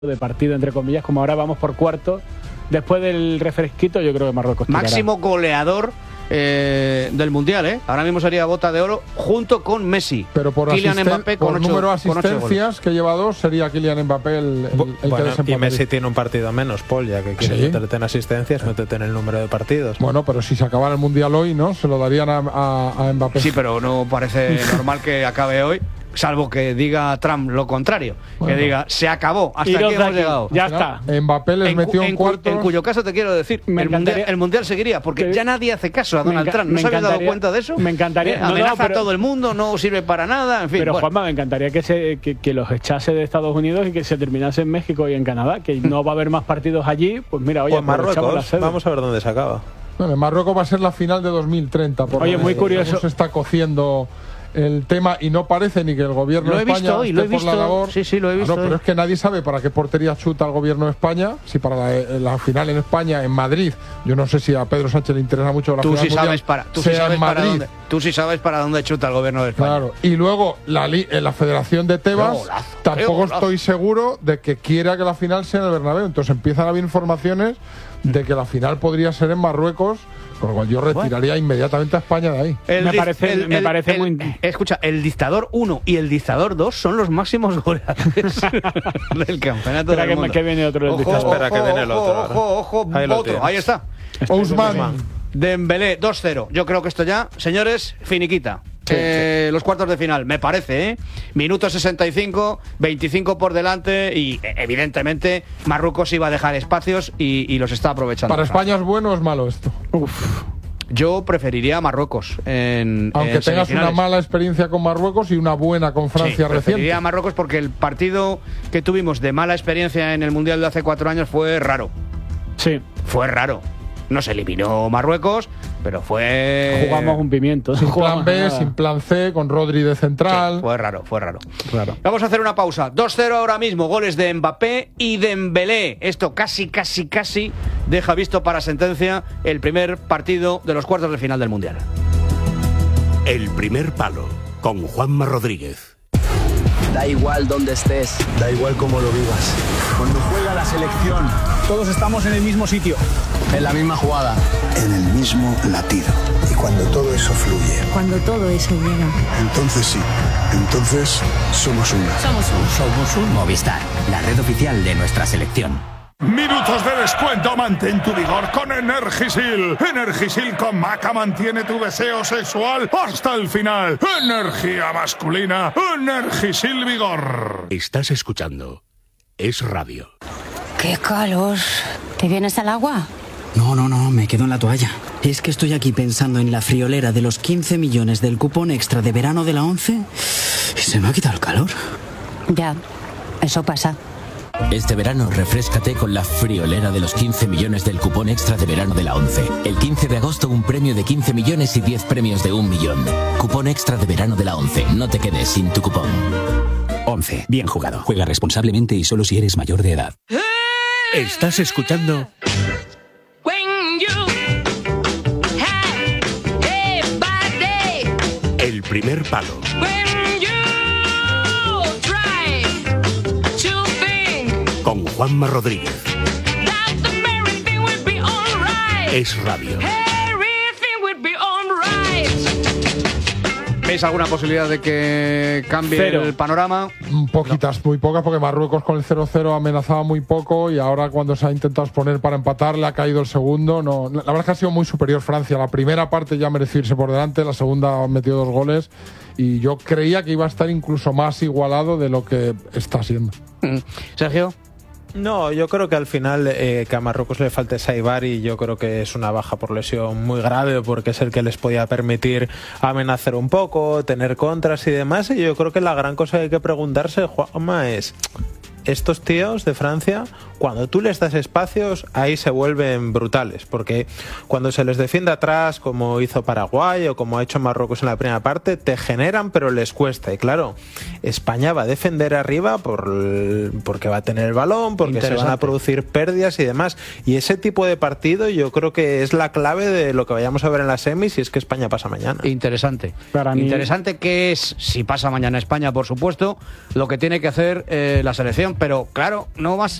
de partido, entre comillas, como ahora vamos por cuartos. Después del refresquito, yo creo que Marruecos tirará. Máximo goleador del Mundial, ¿eh? Ahora mismo sería bota de oro junto con Messi. Pero por Kylian Mbappé con por número de asistencias que lleva 2, sería Kylian Mbappé el que desempataría. Y Messi tiene un partido menos, Paul, ya que quiere meterte en asistencias, métete en el número de partidos. Bueno, pero si se acabara el Mundial hoy, ¿no? Se lo darían a Mbappé. Sí, pero no parece normal que acabe hoy. Salvo que diga Trump lo contrario, que diga se acabó, hasta aquí hemos llegado. Ya está. Mbappé les metió en cuartos. En cuyo caso te quiero decir, el mundial seguiría, porque ya nadie hace caso a Donald Trump. ¿No se habéis dado cuenta de eso? Me encantaría. Amenaza a todo el mundo, no sirve para nada, en fin. Pero Juanma, me encantaría que los echase de Estados Unidos y que se terminase en México y en Canadá, que no va a haber más partidos allí. Pues mira, oye, pues Marruecos, vamos a ver dónde se acaba. Bueno, Marruecos va a ser la final de 2030. Oye, muy curioso. Se está cociendo el tema y no parece ni que el gobierno de España esté por la labor. Sí, lo he visto. Pero es que nadie sabe para qué portería chuta el gobierno de España. Si para la final en España, en Madrid, yo no sé si a Pedro Sánchez le interesa mucho la final mundial, tú sí sabes para dónde chuta el gobierno de España. Claro. Y luego la Federación de Tebas, tampoco estoy seguro de que quiera que la final sea en el Bernabéu. Entonces empiezan a haber informaciones de que la final podría ser en Marruecos, con lo cual yo retiraría inmediatamente a España de ahí. Me parece muy... Escucha, el dictador 1 y el dictador 2 son los máximos goleadores del campeonato del mundo. Que viene otro dictador. Espera que viene el otro. Ojo, ahí está. Ousmane Dembélé, 2-0. Yo creo que esto ya, señores, finiquita. Los cuartos de final, me parece, ¿eh? Minuto 65, 25 por delante y evidentemente Marruecos iba a dejar espacios y los está aprovechando. ¿Para España es bueno o es malo esto? Yo preferiría a Marruecos aunque tengas una mala experiencia con Marruecos y una buena con Francia reciente. Preferiría a Marruecos porque el partido que tuvimos de mala experiencia en el Mundial de hace 4 años fue raro. Sí. Fue raro. No se eliminó Marruecos, pero fue... Jugamos un pimiento. Sin plan B, sin plan C, con Rodri de central. Sí, fue raro. Vamos a hacer una pausa. 2-0 ahora mismo, goles de Mbappé y Dembélé. Esto casi deja visto para sentencia el primer partido de los cuartos de final del Mundial. El primer palo, con Juanma Rodríguez. Da igual dónde estés, Da igual cómo lo vivas. cuando juega la selección, todos estamos en el mismo sitio, en la misma jugada, En el mismo latido. Y cuando todo eso fluye, Cuando todo eso llega. entonces sí. Entonces somos uno. Somos un Movistar, la red oficial de nuestra selección. Minutos de descuento, mantén tu vigor con Energisil. Energisil con Maca mantiene tu deseo sexual hasta el final. Energía masculina, Energisil Vigor. Estás escuchando Es Radio. ¡Qué calor! ¿Te vienes al agua? No, me quedo en la toalla. Es que estoy aquí pensando en la friolera de los 15 millones del cupón extra de verano de la ONCE y se me ha quitado el calor. Ya, eso pasa. Este verano refréscate con la friolera de los 15 millones del cupón extra de verano de la ONCE. El 15 de agosto un premio de 15 millones y 10 premios de 1 millón. Cupón extra de verano de la ONCE. No te quedes sin tu cupón. ONCE. Bien jugado. Juega responsablemente y solo si eres mayor de edad. Estás escuchando El primer palo. Con Juanma Rodríguez. Es Radio. ¿Veis alguna posibilidad de que cambie el panorama? Poquitas, muy pocas, porque Marruecos con el 0-0 amenazaba muy poco y ahora cuando se ha intentado exponer para empatar le ha caído el segundo. No, la verdad es que ha sido muy superior Francia. La primera parte ya mereció irse por delante, la segunda metió 2 goles y yo creía que iba a estar incluso más igualado de lo que está siendo. Sergio. No, yo creo que al final que a Marruecos le falte Saibar y yo creo que es una baja por lesión muy grave porque es el que les podía permitir amenazar un poco, tener contras y demás, y yo creo que la gran cosa que hay que preguntarse, Juanma, es estos tíos de Francia, cuando tú les das espacios, ahí se vuelven brutales, porque cuando se les defiende atrás, como hizo Paraguay o como ha hecho Marruecos en la primera parte, te generan pero les cuesta, y claro, España va a defender arriba porque va a tener el balón, porque se van a producir pérdidas y demás, y ese tipo de partido yo creo que es la clave de lo que vayamos a ver en la semi si es que España pasa mañana. Interesante. Interesante que es, si pasa mañana España, por supuesto, lo que tiene que hacer la selección pero claro, no vas